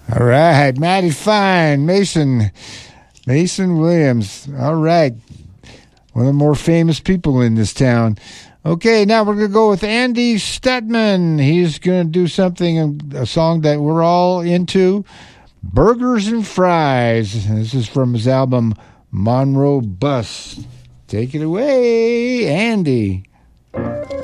All right, Mighty Fine, Mason Williams. All right, one of the more famous people in this town. Okay, now we're going to go with Andy Stutman. He's going to do something, a song that we're all into, Burgers and Fries. This is from his album, Monroe Bus. Take it away, Andy.